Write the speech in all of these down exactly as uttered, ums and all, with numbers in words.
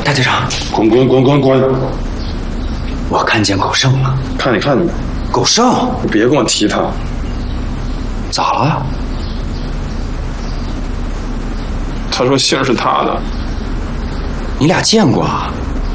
大队长， 滚滚滚滚滚！ 我看见狗剩了。 看你看你， 狗剩， 你别跟我提他。 咋了？ 他说信是他的。 你俩见过啊？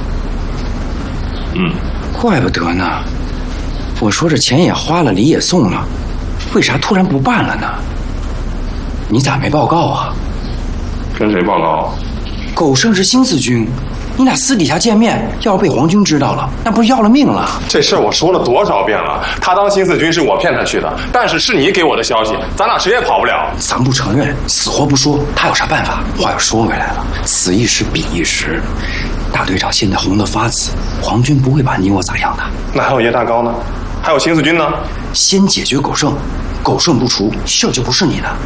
嗯。 怪不得呢。我说这钱也花了，礼也送了，为啥突然不办了呢？你咋没报告啊？ 跟谁报告？ 狗剩是新四军，你俩私底下见面，要是被皇军知道了，那不是要了命了？ 这事儿我说了多少遍了？他当新四军是我骗他去的，但是是你给我的消息，咱俩谁也跑不了。 咱不承认，死活不说，他有啥办法？话又说回来了，此一时彼一时。大队长现在红得发紫，皇军不会把你我咋样的。 那还有叶大高呢？还有新四军呢？ 先解决狗剩，狗剩不除，事儿就不是你的。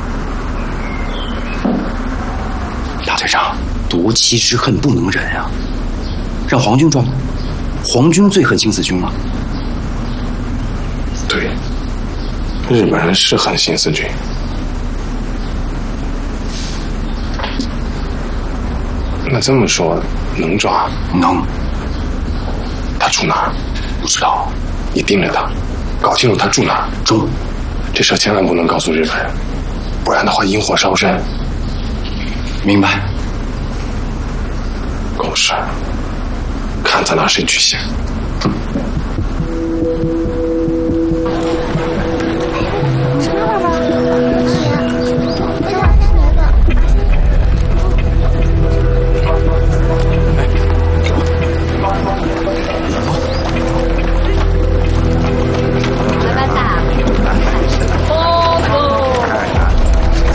大队长，夺妻之恨不能忍啊！让皇军抓，皇军最恨新四军了。 对，日本人是恨新四军。那这么说，能抓？ 能。 他住哪儿？ 不知道。 你盯着他，搞清楚他住哪儿。 中。 这事千万不能告诉日本人，不然的话引火烧身。 明白。 狗事，看咱俩谁去先。